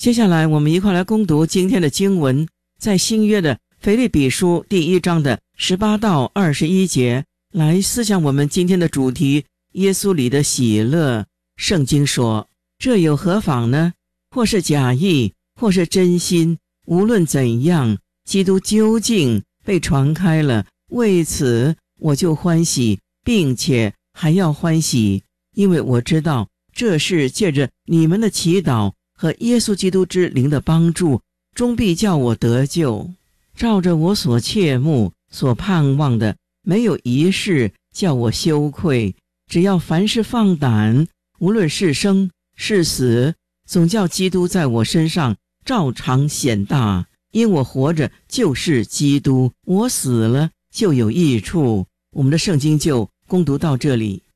接下来我们一块来攻读今天的经文，在新约的腓立比书第1章的18到21节，来思想我们今天的主题，耶稣里的喜乐。圣经说，这有何妨呢？或是假意，或是真心，无论怎样，基督究竟被传开了，为此我就欢喜，并且还要欢喜，因为我知道这是借着你们的祈祷和耶稣基督之灵的帮助，终必叫我得救。照着我所切慕所盼望的，没有一事叫我羞愧，只要凡事放胆，无论是生是死，总叫基督在我身上照常显大。因我活着就是基督，我死了就有益处。我们的圣经就攻读到这里。